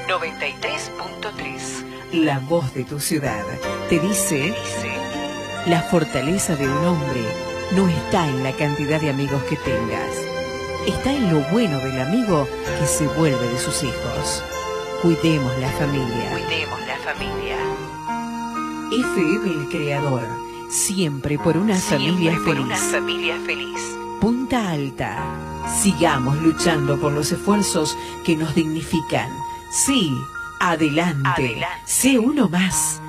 93.3. La voz de tu ciudad te dice, la fortaleza de un hombre no está en la cantidad de amigos que tengas. Está en lo bueno del amigo que se vuelve de sus hijos. Cuidemos la familia. Cuidemos la familia. FM El Creador. Siempre por una familia feliz. Punta Alta. Sigamos luchando por los esfuerzos que nos dignifican. Sí, adelante. Sé uno más.